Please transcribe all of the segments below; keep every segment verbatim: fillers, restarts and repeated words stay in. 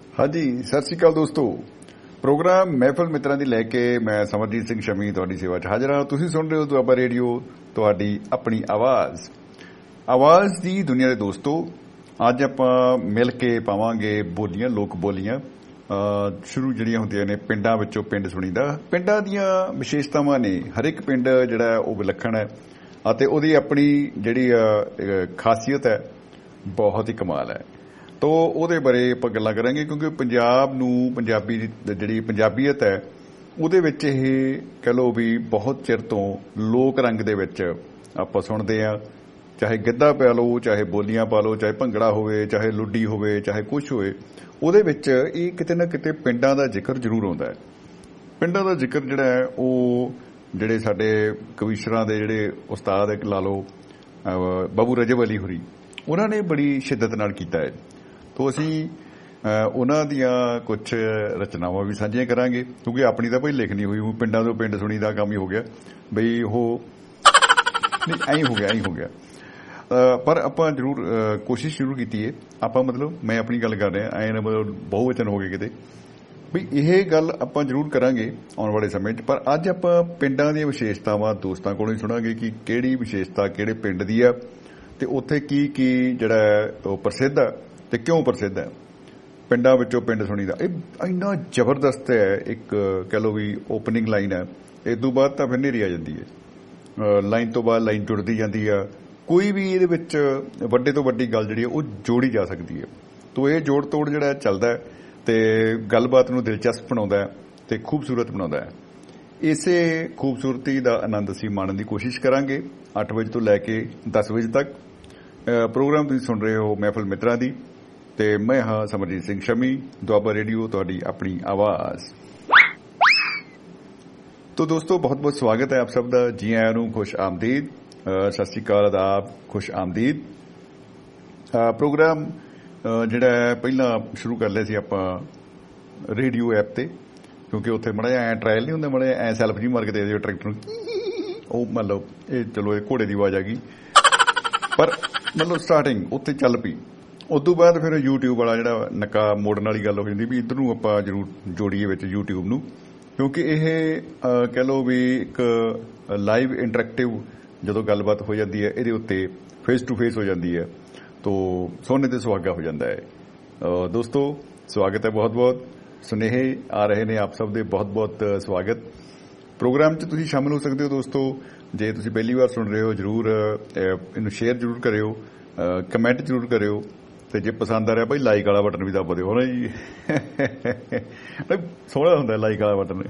हाँ जी, सत श्री अकाल दोस्तों। प्रोग्राम महफिल मित्रां दी लैके मैं समरजीत सिंह शमी तुहाडी सेवा च हाज़र हां। तुसीं सुण रहे हो दुआबा रेडियो, तुहाडी अपनी आवाज़ आवाज़ दी दुनिया दे दोस्तों। अज आपां मिल के पावांगे बोलियां, लोक बोलियां शुरू जिहड़ियां हुंदियां ने पिंडां विचों पिंड सुणीदा। पिंडां दीयां विशेषतावां ने, हर एक पिंड जिहड़ा ओह विलक्षण है अते ओहदी अपनी जिहड़ी खासियत है बहुत ही कमाल है। तो ਉਹਦੇ ਬਾਰੇ ਆਪਾਂ ਗੱਲਾਂ ਕਰਾਂਗੇ ਕਿਉਂਕਿ ਪੰਜਾਬ ਨੂੰ ਪੰਜਾਬੀ ਦੀ ਜਿਹੜੀ ਪੰਜਾਬੀਅਤ ਹੈ ਉਹਦੇ ਵਿੱਚ ਇਹ ਕਹਿ ਲਓ ਵੀ ਬਹੁਤ ਚਿਰ ਤੋਂ ਲੋਕ ਰੰਗ ਦੇ ਵਿੱਚ ਆਪਾਂ ਸੁਣਦੇ ਆ। ਚਾਹੇ ਗਿੱਧਾ ਪਾ ਲਓ, ਚਾਹੇ ਬੋਲੀਆਂ ਪਾ ਲਓ, ਚਾਹੇ ਭੰਗੜਾ ਹੋਵੇ, ਚਾਹੇ ਲੁੱਡੀ ਹੋਵੇ, ਚਾਹੇ ਕੁਛ ਹੋਵੇ, ਉਹਦੇ ਵਿੱਚ ਇਹ ਕਿਤੇ ਨਾ ਕਿਤੇ ਪਿੰਡਾਂ ਦਾ ਜ਼ਿਕਰ ਜ਼ਰੂਰ ਆਉਂਦਾ ਹੈ। ਪਿੰਡਾਂ ਦਾ ਜ਼ਿਕਰ ਜਿਹੜਾ ਹੈ ਉਹ ਜਿਹੜੇ ਸਾਡੇ ਕਵੀਸ਼ਰਾਂ ਦੇ ਜਿਹੜੇ ਉਸਤਾਦ ਇੱਕ ਲਾ ਲਓ ਬਾਬੂ ਰਜਬ ਅਲੀ ਹੋਰੀ, ਉਹਨਾਂ ਨੇ ਬੜੀ ਸ਼ਿੱਦਤ ਨਾਲ ਕੀਤਾ ਹੈ। तो असी उन्हां दियां कुछ रचनावां भी साझियां करांगे क्योंकि अपनी तां भाई लिखनी हुई हूँ पिंडां तों पिंड सुणी दा काम ही हो गया बई वो नहीं ऐं हो गया ऐं हो गया पर आपां जरूर कोशिश जरूर कीती है। आपां मतलब मैं अपनी गल कर रहा ऐं मतलब बहुवचन हो गए किते बई यह गल आपां जरूर करांगे आउण वाले समय च। पर अज आपां पिंडां ਦੀਆਂ विशेषतावां दोस्तां कोलों ही सुणांगे कि किहड़ी विशेषता किहड़े पिंड दी आ ते उत्थे की की जिहड़ा ओह प्रसिद्ध है ਤੇ ਕਿਉਂ ਪ੍ਰਸਿੱਧ ਹੈ। ਪਿੰਡਾਂ ਵਿੱਚੋਂ ਪਿੰਡ ਸੁਣੀਦਾ ਇਹ ਇੰਨਾ ਜ਼ਬਰਦਸਤ ਹੈ। ਇੱਕ ਕਹਿ ਲਓ ਵੀ ਓਪਨਿੰਗ ਲਾਈਨ ਹੈ, ਇਸ ਤੋਂ ਬਾਅਦ ਤਾਂ ਫਿਰ ਨੇਰੀ ਆ ਜਾਂਦੀ ਹੈ। ਲਾਈਨ ਤੋਂ ਬਾਅਦ ਲਾਈਨ ਟੁੱਟਦੀ ਜਾਂਦੀ ਆ। ਕੋਈ ਵੀ ਇਹਦੇ ਵਿੱਚ ਵੱਡੇ ਤੋਂ ਵੱਡੀ ਗੱਲ ਜਿਹੜੀ ਹੈ ਉਹ ਜੋੜੀ ਜਾ ਸਕਦੀ ਹੈ। ਤੋ ਇਹ ਜੋੜ ਤੋੜ ਜਿਹੜਾ ਚੱਲਦਾ ਤੇ ਗੱਲਬਾਤ ਨੂੰ ਦਿਲਚਸਪ ਬਣਾਉਂਦਾ ਤੇ ਖੂਬਸੂਰਤ ਬਣਾਉਂਦਾ ਹੈ। ਇਸੇ ਖੂਬਸੂਰਤੀ ਦਾ ਆਨੰਦ ਅਸੀਂ ਮਾਣਨ ਦੀ ਕੋਸ਼ਿਸ਼ ਕਰਾਂਗੇ ਅੱਠ ਵਜੇ ਤੋਂ ਲੈ ਕੇ ਦਸ ਵਜੇ ਤੱਕ। ਪ੍ਰੋਗਰਾਮ ਤੁਸੀਂ ਸੁਣ ਰਹੇ ਹੋ महफिल मित्रा दी ਤੇ ਮੈਂ ਹਾਂ ਸਮਰਜੀਤ ਸਿੰਘ ਸ਼ਮੀ, ਦੁਆਬਾ रेडियो ਤੁਹਾਡੀ ਆਪਣੀ आवाज़। तो दोस्तों बहुत बहुत स्वागत है आप सब ਦਾ। जी आया ਨੂੰ खुश आमदीद, सत श्री अकाल, आदाब, खुश आमदीद। प्रोग्राम ਜਿਹੜਾ ਪਹਿਲਾਂ ਸ਼ੁਰੂ ਕਰ ਲਿਆ ਸੀ ਆਪਾਂ ਰੇਡੀਓ ਐਪ ਤੇ ਕਿਉਂਕਿ ਉੱਥੇ ਮੜਾ ਐ ਟ੍ਰਾਇਲ ਨਹੀਂ ਹੁੰਦਾ, ਮੜਾ ਐ ਸੈਲਫ ਜੀ ਮਾਰ ਕੇ ਦੇ ਦਿਓ ਟਰੈਕਟਰ ਨੂੰ, ਉਹ ਮਤਲਬ ਇਹ ਚਲੋ ਇਹ ਘੋੜੇ ਦੀ ਆਵਾਜ਼ ਆ ਗਈ ਪਰ ਮਤਲਬ ਸਟਾਰਟਿੰਗ ਉੱਥੇ ਚੱਲ ਪਈ। ਉਸ ਤੋਂ ਬਾਅਦ ਫਿਰ YouTube ਵਾਲਾ ਜਿਹੜਾ ਨੱਕਾ ਮੋੜਨ ਵਾਲੀ ਗੱਲ ਹੋ ਜਾਂਦੀ ਵੀ ਇੱਧਰ ਨੂੰ ਆਪਾਂ ਜ਼ਰੂਰ ਜੋੜੀਏ ਵਿੱਚ YouTube ਨੂੰ ਕਿਉਂਕਿ ਇਹ ਕਹਿ ਲਓ ਵੀ ਇੱਕ ਲਾਈਵ ਇੰਟਰੈਕਟਿਵ ਜਦੋਂ ਗੱਲਬਾਤ ਹੋ ਜਾਂਦੀ ਹੈ ਇਹਦੇ ਉੱਤੇ ਫੇਸ ਟੂ ਫੇਸ ਹੋ ਜਾਂਦੀ ਹੈ ਤੋ ਸੋਨੇ ਤੇ ਸੁਹਾਗਾ ਹੋ ਜਾਂਦਾ ਹੈ। ਦੋਸਤੋ ਸਵਾਗਤ ਹੈ, ਬਹੁਤ ਬਹੁਤ ਸੁਨੇਹੇ ਆ ਰਹੇ ਨੇ ਆਪ ਸਭ ਦੇ, ਬਹੁਤ ਬਹੁਤ ਸਵਾਗਤ। ਪ੍ਰੋਗਰਾਮ 'ਚ ਤੁਸੀਂ ਸ਼ਾਮਲ ਹੋ ਸਕਦੇ ਹੋ ਦੋਸਤੋ। ਜੇ ਤੁਸੀਂ ਪਹਿਲੀ ਵਾਰ ਸੁਣ ਰਹੇ ਹੋ ਜ਼ਰੂਰ ਇਹਨੂੰ ਸ਼ੇਅਰ ਜ਼ਰੂਰ ਕਰਿਓ, ਕਮੈਂਟ ਜ਼ਰੂਰ ਕਰਿਓ ਤੇ ਜੇ ਪਸੰਦ ਆ ਰਿਹਾ ਭਾਈ ਲਾਈਕ ਵਾਲਾ ਬਟਨ ਵੀ ਦੱਬ ਦਿਓ ਨਾ ਜੀ। ਸੋਹਣਾ ਹੁੰਦਾ ਲਾਈਕ ਵਾਲਾ ਬਟਨ।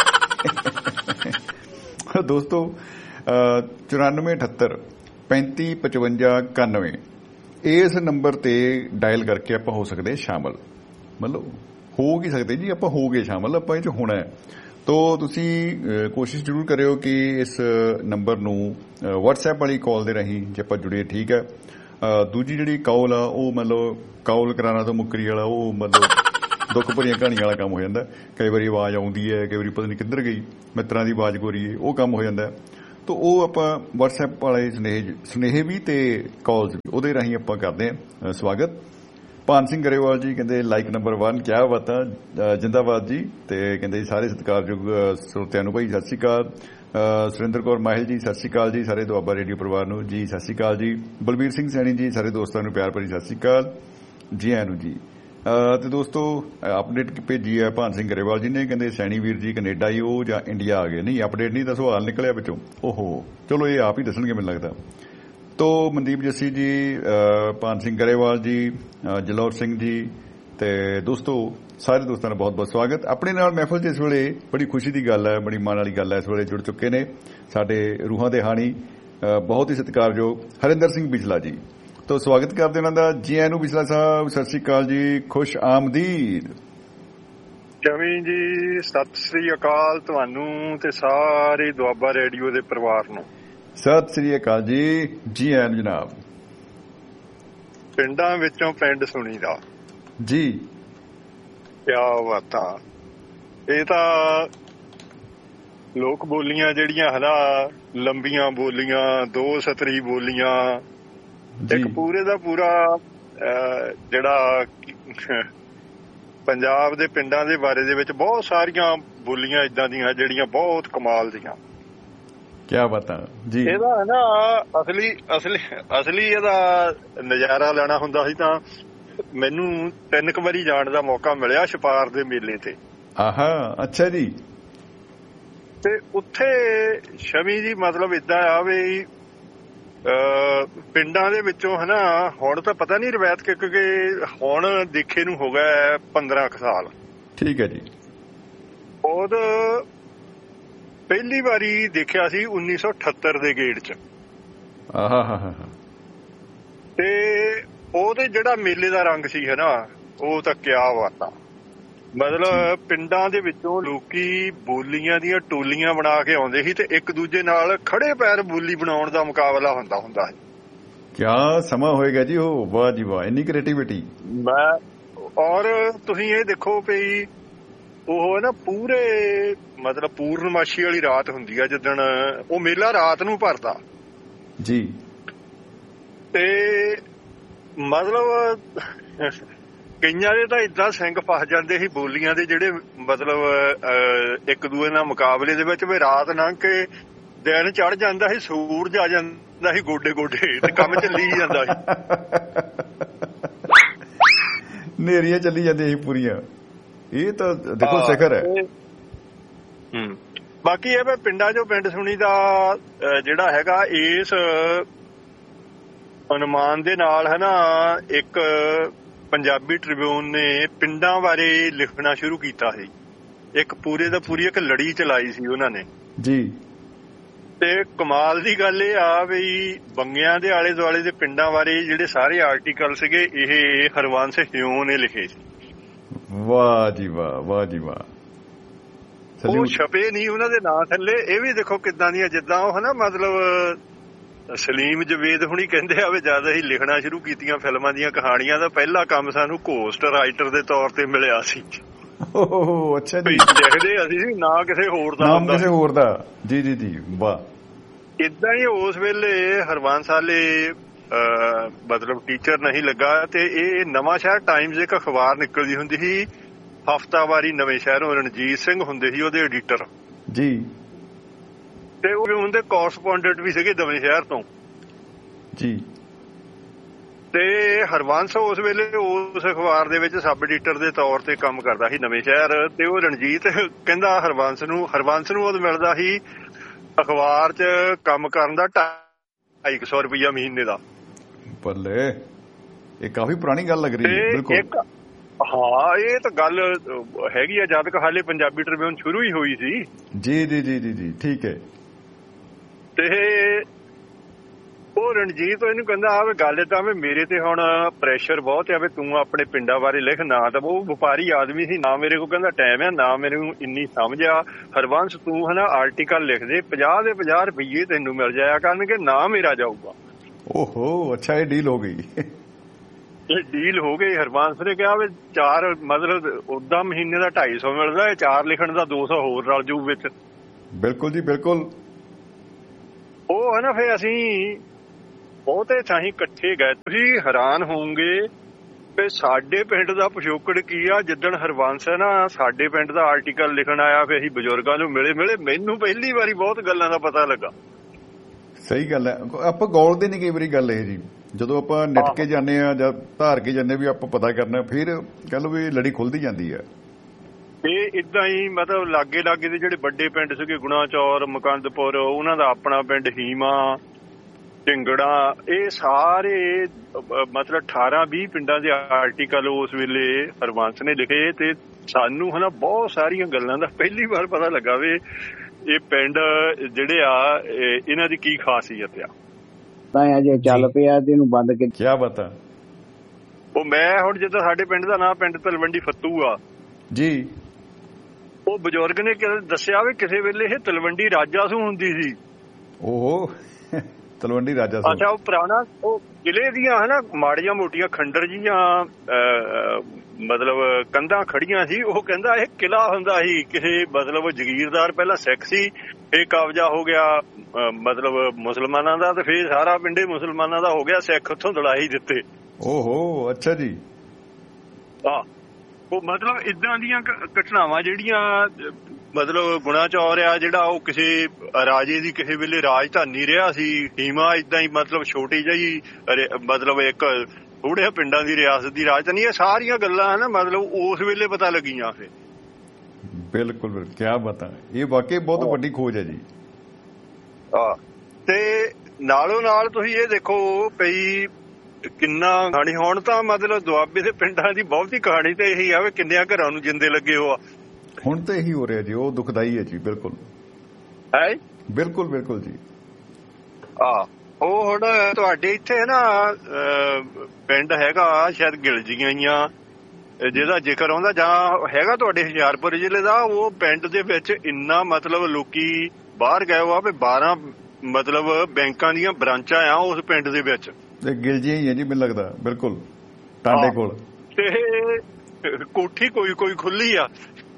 ਦੋਸਤੋ ਚੁਰਾਨਵੇਂ ਅਠੱਤਰ ਪੈਂਤੀ ਪਚਵੰਜਾ ਇਕਾਨਵੇਂ ਇਸ ਨੰਬਰ ਤੇ ਡਾਇਲ ਕਰਕੇ ਆਪਾਂ ਹੋ ਸਕਦੇ ਸ਼ਾਮਲ। ਮਤਲਬ ਹੋ ਕੀ ਸਕਦੇ ਜੀ, ਆਪਾਂ ਹੋ ਗਏ ਸ਼ਾਮਲ, ਆਪਾਂ ਇਹ 'ਚ ਹੋਣਾ ਹੈ। ਤੋ ਤੁਸੀਂ ਕੋਸ਼ਿਸ਼ ਜ਼ਰੂਰ ਕਰਿਓ ਕਿ ਇਸ ਨੰਬਰ ਨੂੰ WhatsApp ਵਾਲੀ ਕਾਲ ਦੇ ਰਾਹੀਂ ਜੇ ਆਪਾਂ ਜੁੜੀਏ ਠੀਕ ਹੈ। ਦੂਜੀ ਜਿਹੜੀ ਕਾਲ ਆ ਉਹ ਮਤਲਬ ਕਾਲ ਕਰਾਉਣਾ ਤੋਂ ਮੁੱਕਰੀ ਵਾਲਾ ਉਹ ਮਤਲਬ ਦੁੱਖ ਭਰੀਆਂ ਕਹਾਣੀਆਂ ਵਾਲਾ ਕੰਮ ਹੋ ਜਾਂਦਾ। ਕਈ ਵਾਰੀ ਆਵਾਜ਼ ਆਉਂਦੀ ਹੈ, ਕਈ ਵਾਰੀ ਪਤਾ ਨਹੀਂ ਕਿੱਧਰ ਗਈ, ਮਿੱਤਰਾਂ ਦੀ ਆਵਾਜ਼ ਗੋਰੀਏ, ਉਹ ਕੰਮ ਹੋ ਜਾਂਦਾ। ਤੋ ਉਹ ਆਪਾਂ WhatsApp ਵਾਲੇ ਸੁਨੇਹੇ ਸੁਨੇਹੇ ਵੀ ਤੇ ਕਾਲਸ ਵੀ ਉਹਦੇ ਰਾਹੀਂ ਆਪਾਂ ਕਰਦੇ ਹਾਂ ਸਵਾਗਤ। ਭਾਨ ਸਿੰਘ ਗਰੇਵਾਲ ਜੀ ਕਹਿੰਦੇ ਲਾਈਕ ਨੰਬਰ ਇੱਕ, ਕਿਆ ਬਾਤਾਂ, ਜਿੰਦਾਬਾਦ ਜੀ। ਤੇ ਕਹਿੰਦੇ ਸਾਰੇ ਸਤਿਕਾਰਯੋਗ ਸਰੋਤਿਆਂ ਨੂੰ ਭਾਈ ਸਤਿ ਸ਼੍ਰੀ ਅਕਾਲ। ਸੁਰਿੰਦਰ ਕੌਰ ਮਾਹਿਲ ਜੀ ਸਤਿ ਸ਼੍ਰੀ ਅਕਾਲ ਜੀ, ਸਾਰੇ ਦੁਆਬਾ ਰੇਡੀਓ ਪਰਿਵਾਰ ਨੂੰ ਜੀ ਸਤਿ ਸ਼੍ਰੀ ਅਕਾਲ ਜੀ। ਬਲਬੀਰ ਸਿੰਘ ਸੈਣੀ ਜੀ ਸਾਰੇ ਦੋਸਤਾਂ ਨੂੰ ਪਿਆਰ ਭਰੀ ਸਤਿ ਸ਼੍ਰੀ ਅਕਾਲ, ਜੀ ਆਇਆਂ ਨੂੰ ਜੀ। ਤੇ ਦੋਸਤੋ ਅਪਡੇਟ ਭੇਜੀ ਹੈ ਭਾਨ ਸਿੰਘ ਗਰੇਵਾਲ ਜੀ ਨੇ, ਕਹਿੰਦੇ ਸੈਣੀ ਵੀਰ ਜੀ ਕੈਨੇਡਾ ਹੀ ਉਹ ਜਾਂ ਇੰਡੀਆ ਆ ਗਏ। ਨਹੀਂ ਅਪਡੇਟ ਨਹੀਂ ਤਾਂ ਸਵਾਲ ਨਿਕਲਿਆ ਵਿੱਚੋਂ, ਓਹੋ ਚਲੋ ਇਹ ਆਪ ਹੀ ਦੱਸਣਗੇ ਮੈਨੂੰ ਲੱਗਦਾ। ਤੋ ਮਨਦੀਪ ਜੱਸੀ ਜੀ, ਭਾਨ ਸਿੰਘ ਗਰੇਵਾਲ ਜੀ, ਜਲੌਰ ਸਿੰਘ ਜੀ ਤੇ ਦੋਸਤੋ ਸਾਰੇ ਦੋਸਤਾਂ ਦਾ ਬਹੁਤ ਬਹੁਤ ਸਵਾਗਤ। ਆਪਣੇ ਨਾਲ ਮਹਿਫਲ 'ਚ ਇਸ ਵੇਲੇ ਬੜੀ ਖੁਸ਼ੀ ਦੀ ਗੱਲ ਹੈ, ਬੜੀ ਮਾਣ ਵਾਲੀ ਗੱਲ ਹੈ, ਇਸ ਵੇਲੇ ਜੁੜ ਚੁੱਕੇ ਨੇ ਸਾਡੇ ਰੂਹਾਂ ਦੇ ਹਾਣੀ ਬਹੁਤ ਹੀ ਸਤਿਕਾਰਯੋਗ ਹਰਿੰਦਰ ਸਿੰਘ ਬਿਜਲਾ ਜੀ। ਤੋ ਸਵਾਗਤ ਕਰਦੇ ਉਹਨਾਂ ਦਾ। ਜੀ ਆਇਆਂ ਨੂੰ ਬਿਜਲਾ ਸਾਹਿਬ, ਸਤਿ ਸ਼੍ਰੀ ਅਕਾਲ ਜੀ, ਖੁਸ਼ ਆਮਦੀਦ। ਸ਼ਮੀ ਜੀ ਸਤਿ ਸ੍ਰੀ ਅਕਾਲ ਤੁਹਾਨੂੰ ਤੇ ਸਾਰੇ ਦੁਆਬਾ ਰੇਡੀਓ ਦੇ ਪਰਿਵਾਰ ਨੂੰ। ਸਤਿ ਸ੍ਰੀ ਅਕਾਲ ਜੀ, ਜੀ ਆਇਆਂ ਨੂੰ ਜਨਾਬ। ਪਿੰਡਾਂ ਵਿੱਚੋਂ ਪਿੰਡ ਸੁਣੀਦਾ ਜੀ, ਕਿਆ ਬਾਤਾਂ। ਇਹ ਤਾਂ ਲੋਕ ਬੋਲੀਆਂ ਜਿਹੜੀਆਂ ਹਨਾ ਲੰਬੀਆਂ ਬੋਲੀਆਂ, ਦੋ ਸਤਰੀ ਬੋਲੀਆਂ, ਇੱਕ ਪੂਰੇ ਦਾ ਪੂਰਾ ਜਿਹੜਾ ਪੰਜਾਬ ਦੇ ਪਿੰਡਾਂ ਦੇ ਬਾਰੇ ਦੇ ਵਿੱਚ ਬਹੁਤ ਸਾਰੀਆਂ ਬੋਲੀਆਂ ਇਦਾਂ ਦੀਆਂ ਜਿਹੜੀਆਂ ਬਹੁਤ ਕਮਾਲ ਦੀਆਂ। ਕਿਆ ਬਾਤਾਂ ਜੀ। ਇਹਦਾ ਹੈ ਨਾ ਅਸਲੀ ਅਸਲੀ ਅਸਲੀ ਇਹਦਾ ਨਜ਼ਾਰਾ ਲੈਣਾ ਹੁੰਦਾ ਸੀ ਤਾਂ ਮੈਨੂੰ ਤਿੰਨ ਕੁ ਵਾਰੀ ਜਾਣ ਦਾ ਮੌਕਾ ਮਿਲਿਆ ਛਪਾਰ ਦੇ ਮੇਲੇ ਤੇ। ਆਹਾ, ਅੱਛਾ ਜੀ। ਤੇ ਉੱਥੇ ਸ਼ਮੀ ਜੀ ਮਤਲਬ ਏਦਾਂ ਆ ਵੀ ਪਿੰਡਾਂ ਦੇ ਵਿੱਚੋਂ ਹਨਾ ਹੁਣ ਤਾਂ ਪਤਾ ਨਹੀਂ ਰਵਾਇਤ ਕਿਉਂਕਿ ਹੁਣ ਦੇਖੇ ਨੂੰ ਹੋ ਗਿਆ ਪੰਦਰਾਂ ਕੁ ਸਾਲ। ਠੀਕ ਹੈ ਜੀ। ਉਦ ਪਹਿਲੀ ਵਾਰੀ ਦੇਖਿਆ ਸੀ ਉੱਨੀ ਸੌ ਅਠੱਤਰ ਦੇ ਗੇੜ ਚ। ਆਹਾ, ਤੇ ਉਹਦੇ ਜਿਹੜਾ ਮੇਲੇ ਦਾ ਰੰਗ ਸੀ ਹਨਾ ਉਹ ਤਾਂ ਕਿਆ ਬਾਤਾਂ। ਮਤਲਬ ਪਿੰਡਾਂ ਦੇ ਵਿੱਚੋਂ ਲੋਕੀ ਬੋਲੀਆਂ ਦੀਆਂ ਟੋਲੀਆਂ ਬਣਾ ਕੇ ਆਉਂਦੇ ਸੀ ਤੇ ਇੱਕ ਦੂਜੇ ਨਾਲ ਖੜੇ ਪੈਰ ਬੋਲੀ ਬਣਾਉਣ ਦਾ ਮੁਕਾਬਲਾ ਹੁੰਦਾ ਹੁੰਦਾ ਸੀ। ਕਿਆ ਸਮਾਂ ਹੋਏਗਾ ਜੀ ਉਹ। ਵਾਹ ਜੀ ਵਾਹ, ਇੰਨੀ ਕ੍ਰੀਏਟੀਵਿਟੀ। ਮੈਂ ਔਰ ਤੁਸੀਂ ਇਹ ਦੇਖੋ ਵੀ ਉਹ ਨਾ ਪੂਰੇ ਮਤਲਬ ਪੂਰਨਮਾਸ਼ੀ ਵਾਲੀ ਰਾਤ ਹੁੰਦੀ ਆ ਜਿੱਦਣ ਉਹ ਮੇਲਾ ਰਾਤ ਨੂੰ ਭਰਦਾ ਜੀ। ਤੇ ਮਤਲਬ ਕਈਆਂ ਦੇ ਤਾਂ ਏਦਾਂ ਸਿੰਘ ਫਸ ਜਾਂਦੇ ਸੀ ਬੋਲੀਆਂ ਦੇ ਜਿਹੜੇ ਮਤਲਬ ਇੱਕ ਦੂਏ ਨਾਲ ਮੁਕਾਬਲੇ ਦੇ ਵਿੱਚ ਵੀ ਰਾਤ ਲੰਘ ਕੇ ਦਿਨ ਚੜ ਜਾਂਦਾ ਸੀ, ਸੂਰਜ ਆ ਜਾਂਦਾ ਸੀ ਗੋਡੇ ਗੋਡੇ ਤੇ ਕੰਮ ਚੱਲੀ ਜਾਂਦਾ ਸੀ। ਨੇਰੀਆਂ ਚੱਲੀ ਜਾਂਦੀਆਂ ਸੀ ਪੂਰੀਆਂ। ਇਹ ਤਾਂ ਦੇਖੋ ਸਿਖਰ ਹੈ। ਹਮ ਬਾਕੀ ਇਹ ਪਿੰਡਾਂ ਚੋਂ ਪਿੰਡ ਸੁਣੀ ਦਾ ਜਿਹੜਾ ਹੈਗਾ ਇਸ ਅਨੁਮਾਨ ਦੇ ਨਾਲ ਹੈ ਨਾ ਇੱਕ ਪੰਜਾਬੀ ਟ੍ਰਿਬਿਊਨ ਨੇ ਪਿੰਡਾਂ ਬਾਰੇ ਲਿਖਣਾ ਸ਼ੁਰੂ ਕੀਤਾ ਸੀ। ਇੱਕ ਪੂਰੇ ਦਾ ਪੂਰੀ ਇੱਕ ਲੜੀ ਚਲਾਈ ਸੀ ਉਹਨਾਂ ਨੇ ਜੀ। ਤੇ ਕਮਾਲ ਦੀ ਗੱਲ ਇਹ ਆ ਵੀ ਬੰਗਿਆਂ ਦੇ ਆਲੇ ਦੁਆਲੇ ਦੇ ਪਿੰਡਾਂ ਬਾਰੇ ਜਿਹੜੇ ਸਾਰੇ ਆਰਟੀਕਲ ਸੀਗੇ ਇਹ ਹਰਵੰਸ ਹਿਊ ਨੇ ਲਿਖੇ ਸੀ। ਵਾਹ ਜੀ ਵਾਹ, ਵਾਹ ਜੀ ਵਾਹ। ਉਹ ਛਪੇ ਨਹੀਂ ਉਹਨਾਂ ਦੇ ਨਾਂ ਥੱਲੇ। ਇਹ ਵੀ ਦੇਖੋ ਕਿੱਦਾਂ ਦੀਆਂ ਜਿੱਦਾਂ ਉਹ ਹਨਾ ਮਤਲਬ ਸਲੀਮ ਜਵੇਦ ਹੁਣੀ ਕਹਿੰਦੇ ਆ ਵੀ ਜਦ ਅਸੀਂ ਲਿਖਣਾ ਸ਼ੁਰੂ ਕੀਤੀਆਂ ਫਿਲਮਾਂ ਦੀਆਂ ਕਹਾਣੀਆਂ ਦਾ ਪਹਿਲਾ ਕੰਮ ਸਾਨੂੰ ਘੋਸਟ ਰਾਈਟਰ ਦੇ ਤੌਰ ਤੇ ਮਿਲਿਆ ਸੀ। ਓਹ ਅੱਛਾ ਜੀ। ਲਿਖਦੇ ਅਸੀਂ ਨਾ ਕਿਸੇ ਹੋਰ ਦਾ ਨਾਮ ਕਿਸੇ ਹੋਰ ਦਾ। ਜੀ ਜੀ ਜੀ ਵਾਹ। ਏਦਾਂ ਹੀ ਉਸ ਵੇਲੇ ਹਰਵੰਸ ਵਾਲੇ ਮਤਲਬ ਟੀਚਰ ਨਹੀਂ ਲੱਗਾ ਤੇ ਇਹ ਨਵਾਂ ਸ਼ਹਿਰ ਟਾਈਮਜ਼ ਇੱਕ ਅਖਬਾਰ ਨਿਕਲਦੀ ਹੁੰਦੀ ਸੀ ਹਫ਼ਤਾਵਾਰੀ ਨਵੇਂ ਸ਼ਹਿਰੋਂ। ਰਣਜੀਤ ਸਿੰਘ ਹੁੰਦੇ ਸੀ ਉਹਦੇ ਐਡੀਟਰ ਜੀ। ਤੇ ਉਹ ਉਹਦੇ ਕੋਰਸਪੋਂਡੈਂਟ ਵੀ ਸੀਗੇ ਨਵੇਂ ਸ਼ਹਿਰ ਤੋਂ ਜੀ। ਤੇ ਹਰਵੰਸ ਉਸ ਵੇਲੇ ਉਸ ਅਖਬਾਰ ਦੇ ਵਿੱਚ ਸਬ ਐਡੀਟਰ ਦੇ ਤੌਰ ਤੇ ਕੰਮ ਕਰਦਾ ਸੀ ਨਵੇਂ ਸ਼ਹਿਰ। ਤੇ ਉਹ ਰਣਜੀਤ ਕਹਿੰਦਾ ਹਰਵੰਸ ਨੂੰ ਹਰਵੰਸ ਨੂੰ ਉਹ ਮਿਲਦਾ ਸੀ ਅਖਬਾਰ 'ਚ ਕੰਮ ਕਰਨ ਦਾ ਢਾਈ ਸੌ ਰੁਪਈਆ ਮਹੀਨੇ ਦਾ। ਬੱਲੇ, ਇਹ ਕਾਫੀ ਪੁਰਾਣੀ ਗੱਲ ਲੱਗ ਰਹੀ ਹੈ। ਬਿਲਕੁਲ ਹਾਂ, ਇਹ ਤਾਂ ਗੱਲ ਹੈਗੀ ਆ ਜਦ ਕਿ ਹਾਲੇ ਪੰਜਾਬੀ ਟ੍ਰਿਬਿਊਨ ਸ਼ੁਰੂ ਹੀ ਹੋਈ ਸੀ। ਜੀ ਜੀ ਜੀ ਜੀ ਜੀ ਠੀਕ ਹੈ। ਤੇ ਉਹ ਰਣਜੀਤ ਇਹਨੂੰ ਕਹਿੰਦਾ ਆ ਵੀ ਗੱਲ ਤਾਂ ਵੀ ਮੇਰੇ ਤੇ ਹੁਣ ਪ੍ਰੈਸ਼ਰ ਬਹੁਤ ਆ ਵੀ ਤੂੰ ਆਪਣੇ ਪਿੰਡਾਂ ਬਾਰੇ ਲਿਖ। ਨਾ ਤਾਂ ਉਹ ਵਪਾਰੀ ਆਦਮੀ ਸੀ, ਨਾ ਮੇਰੇ ਕੋਲ ਕਹਿੰਦਾ ਟਾਈਮ ਆ, ਨਾ ਮੈਨੂੰ ਇੰਨੀ ਸਮਝ ਆ। ਹਰਵੰਸ ਤੂੰ ਹਨਾ ਆਰਟੀਕਲ ਲਿਖ ਦੇ, ਪੰਜਾਹ ਦੇ ਪੰਜਾਹ ਰੁਪਈਏ ਤੈਨੂੰ ਮਿਲ ਜਾਇਆ ਕਰਨਗੇ, ਨਾ ਮੇਰਾ ਜਾਊਗਾ। ਓਹੋ ਅੱਛਾ, ਇਹ ਡੀਲ ਹੋ ਗਈ। ਇਹ ਡੀਲ ਹੋ ਗਈ। ਹਰਵੰਸ ਨੇ ਕਿਹਾ ਵੀ ਚਾਰ ਮਤਲਬ ਓਦਾਂ ਮਹੀਨੇ ਦਾ ਢਾਈ ਸੌ ਮਿਲਦਾ, ਚਾਰ ਲਿਖਣ ਦਾ ਦੋ ਸੌ ਹੋਰ ਰਲ ਜੂ ਵਿੱਚ। ਬਿਲਕੁਲ ਜੀ ਬਿਲਕੁਲ। ਉਹ ਹੈ ਨਾ ਫਿਰ ਅਸੀਂ ਬਹੁਤੇ ਥਾਈਂ ਇਕੱਠੇ ਗਏ। ਤੁਸੀਂ ਹੈਰਾਨ ਹੋਵੋਗੇ ਵੀ ਸਾਡੇ ਪਿੰਡ ਦਾ ਪਿਛੋਕੜ ਕੀ ਆ। ਜਿੱਦਣ ਹਰਵੰਸ ਹੈ ਨਾ ਸਾਡੇ ਪਿੰਡ ਦਾ ਆਰਟੀਕਲ ਲਿਖਣ ਆਇਆ ਫਿਰ ਅਸੀਂ ਬਜ਼ੁਰਗਾਂ ਨੂੰ ਮਿਲੇ ਮਿਲੇ ਮੈਨੂੰ ਪਹਿਲੀ ਵਾਰੀ ਬਹੁਤ ਗੱਲਾਂ ਦਾ ਪਤਾ ਲੱਗਾ। ਸਹੀ ਗੱਲ ਹੈ। ਆਪਾਂ ਗੌਲਦੇ ਨਹੀਂ ਕਈ ਵਾਰੀ ਗੱਲ ਇਹ ਜੀ, ਜਦੋਂ ਆਪਾਂ ਨਿੱਟ ਕੇ ਜਾਂਦੇ ਆ ਜਾਂ ਧਾਰ ਕੇ ਜਾਂਦੇ ਵੀ ਆਪਾਂ ਪਤਾ ਕਰਨਾ, ਫਿਰ ਕਹਿ ਲਓ ਵੀ ਲੜੀ ਖੁੱਲਦੀ ਜਾਂਦੀ ਹੈ। ਇਹ ਏਦਾਂ ਹੀ ਮਤਲਬ ਲਾਗੇ ਲਾਗੇ ਦੇ ਜਿਹੜੇ ਵੱਡੇ ਪਿੰਡ ਸੀਗੇ ਗੁਣਾਚੌਰ, ਮੁਕੰਦਪੁਰ, ਉਹਨਾਂ ਦਾ ਆਪਣਾ ਪਿੰਡ ਹੀਮਾ, ਢਿੰਗੜਾ, ਇਹ ਸਾਰੇ ਮਤਲਬ ਅਠਾਰਾਂ ਵੀਹ ਪਿੰਡਾਂ ਦੇ ਆਰਟੀਕਲ ਉਸ ਵੇਲੇ ਹਰਵੰਸ ਨੇ ਲਿਖੇ। ਤੇ ਸਾਨੂੰ ਹਨਾ ਬਹੁਤ ਸਾਰੀਆਂ ਗੱਲਾਂ ਦਾ ਪਹਿਲੀ ਵਾਰ ਪਤਾ ਲੱਗਾ ਵੀ ਇਹ ਪਿੰਡ ਜਿਹੜੇ ਆ ਇਹਨਾਂ ਦੀ ਕੀ ਖਾਸੀਅਤ ਆ। ਤਾਂ ਅਜੇ ਚੱਲ ਪਿਆ ਤੇ ਇਹਨੂੰ ਬੰਦ ਕੇ ਕਿਆ ਬਤਾ। ਉਹ ਮੈਂ ਹੁਣ ਜਿੱਦਾਂ ਸਾਡੇ ਪਿੰਡ ਦਾ ਨਾਂ ਪਿੰਡ ਤਲਵੰਡੀ ਫੱਤੂ ਆ ਜੀ। ਉਹ ਬਜ਼ੁਰਗ ਨੇ ਦੱਸਿਆ ਵੀ ਕਿਸੇ ਵੇਲੇ ਇਹ ਤਲਵੰਡੀ ਰਾਜਾਸੂ ਹੁੰਦੀ ਸੀ। ਓਹੋ, ਤਲਵੰਡੀ ਰਾਜਾਸੂ। ਅੱਛਾ, ਉਹ ਪੁਰਾਣਾ ਉਹ ਕਿਲੇ ਦੀਆਂ ਹਨਾ ਮਾੜੀਆਂ ਮੋਟੀਆਂ ਖੰਡਰ ਜੀਆਂ ਮਤਲਬ ਕੰਧਾਂ ਖੜੀਆਂ ਸੀ। ਉਹ ਕਹਿੰਦਾ ਇਹ ਕਿਲਾ ਹੁੰਦਾ ਸੀ ਕਿਸੇ ਮਤਲਬ ਜਗੀਰਦਾਰ ਪਹਿਲਾਂ ਸਿੱਖ ਸੀ, ਇਹ ਕਬਜ਼ਾ ਹੋ ਗਿਆ ਮਤਲਬ ਮੁਸਲਮਾਨਾਂ ਦਾ, ਤੇ ਫਿਰ ਸਾਰਾ ਪਿੰਡੇ ਮੁਸਲਮਾਨਾਂ ਦਾ ਹੋ ਗਿਆ, ਸਿੱਖ ਉੱਥੋਂ ਦੜਾਈ ਦਿੱਤੇ। ਓਹੋ ਅੱਛਾ ਜੀ। ਹਾਂ, ਉਹ ਮਤਲਬ ਇਦਾਂ ਦੀਆਂ ਘਟਨਾਵਾਂ ਜਿਹੜੀਆਂ ਮਤਲਬ ਗੁਣਾ ਚੌਰ ਆ ਜਿਹੜਾ ਉਹ ਕਿਸੇ ਰਾਜੇ ਦੀ ਕਿਸੇ ਵੇਲੇ ਰਾਜਧਾਨੀ ਰਿਹਾ ਸੀ। ਹੀਮਾ ਇਦਾਂ ਹੀ ਮਤਲਬ ਛੋਟੀ ਜਿਹੀ ਮਤਲਬ ਇੱਕ ਥੋੜੇ ਪਿੰਡਾਂ ਦੀ ਰਿਆਸਤ ਦੀ ਰਾਜਧਾਨੀ। ਇਹ ਸਾਰੀਆਂ ਗੱਲਾਂ ਨਾ ਮਤਲਬ ਉਸ ਵੇਲੇ ਪਤਾ ਲੱਗੀਆਂ। ਫਿਰ ਬਿਲਕੁਲ ਬਿਲਕੁਲ ਕਿਆ ਬਤਾ, ਇਹ ਵਾਕਈ ਬਹੁਤ ਵੱਡੀ ਖੋਜ ਹੈ ਜੀ। ਹਾਂ, ਤੇ ਨਾਲੋਂ ਨਾਲ ਤੁਸੀਂ ਇਹ ਦੇਖੋ ਪਈ ਕਿੰਨਾ ਕਹਾਣੀ। ਹੁਣ ਤਾਂ ਮਤਲਬ ਦੁਆਬੇ ਦੇ ਪਿੰਡਾਂ ਦੀ ਬਹੁਤੀ ਕਹਾਣੀ ਤੇ ਇਹੀ ਆ ਵੀ ਕਿੰਨਿਆਂ ਘਰਾਂ ਨੂੰ ਜਿੰਦੇ ਲੱਗੇ ਹੋ ਆ। ਹੁਣ ਤਾਂ ਇਹੀ ਹੋ ਰਿਹਾ ਜੀ, ਉਹ ਦੁਖਦਾਈ ਹੈ ਜੀ। ਬਿਲਕੁਲ ਹੈ, ਬਿਲਕੁਲ ਬਿਲਕੁਲ ਜੀ। ਆ ਉਹ ਹੁਣ ਤੁਹਾਡੇ ਇੱਥੇ ਨਾ ਪਿੰਡ ਹੈਗਾ ਸ਼ਾਇਦ ਗਿਲਜੀਆਂ ਜਿਹਦਾ ਜ਼ਿਕਰ ਆਉਂਦਾ, ਜਾਂ ਹੈਗਾ ਤੁਹਾਡੇ ਹੁਸ਼ਿਆਰਪੁਰ ਜ਼ਿਲ੍ਹੇ ਦਾ। ਉਹ ਪਿੰਡ ਦੇ ਵਿੱਚ ਇੰਨਾ ਮਤਲਬ ਲੋਕੀ ਬਾਹਰ ਗਏ ਹੋ ਆ ਵੀ ਬਾਰਾਂ ਮਤਲਬ ਬੈਂਕਾਂ ਦੀਆਂ ਬ੍ਰਾਂਚਾਂ ਆ ਉਸ ਪਿੰਡ ਦੇ ਵਿੱਚ। ਗਿਲਜੀਆਂ ਹੀ ਹੈ ਜੀ ਮੈਨੂੰ ਲੱਗਦਾ। ਬਿਲਕੁਲ ਟਾਂਡੇ ਕੋਲ। ਤੇ ਕੋਠੀ ਕੋਈ ਕੋਈ ਖੁੱਲੀ ਆ।